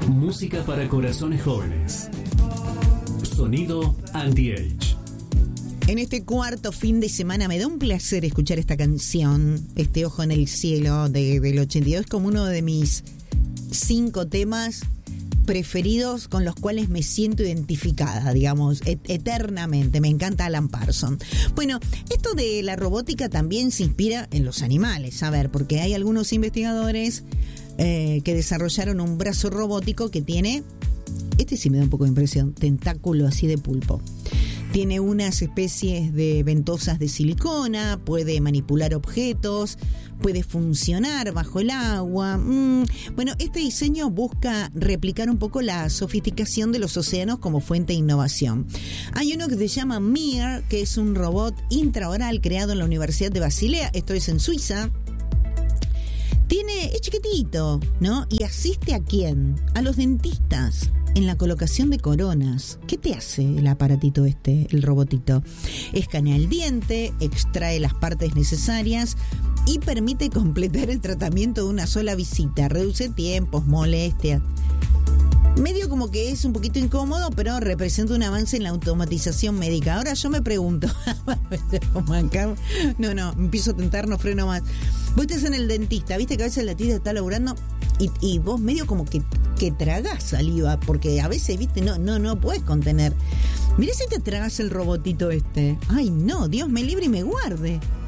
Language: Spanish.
Música para corazones jóvenes. Sonido Anti-Age. En este cuarto fin de semana me da un placer escuchar esta canción, este Ojo en el Cielo del 82, como uno de mis 5 temas preferidos con los cuales me siento identificada, digamos, eternamente. Me encanta Alan Parsons. Bueno, esto de la robótica también se inspira en los animales, a ver, porque hay algunos investigadores que desarrollaron un brazo robótico que tiene, este sí me da un poco de impresión, tentáculo así de pulpo. Tiene unas especies de ventosas de silicona, puede manipular objetos, puede funcionar bajo el agua. Bueno, este diseño busca replicar un poco la sofisticación de los océanos como fuente de innovación. Hay uno que se llama Mir, que es un robot intraoral creado en la Universidad de Basilea, esto es en Suiza. Es chiquitito, ¿no? ¿Y asiste a quién? A los dentistas en la colocación de coronas. ¿Qué te hace el aparatito este, el robotito? Escanea el diente, extrae las partes necesarias y permite completar el tratamiento de una sola visita. Reduce tiempos, molestias. Medio como que es un poquito incómodo, pero representa un avance en la automatización médica. Ahora yo me pregunto, no, me empiezo a tentar, no freno más. Vos estás en el dentista, viste que a veces el dentista está laburando y vos medio como que tragás saliva, porque a veces, viste, no puedes contener. Mirá si te tragas el robotito este. Ay, no, Dios me libre y me guarde.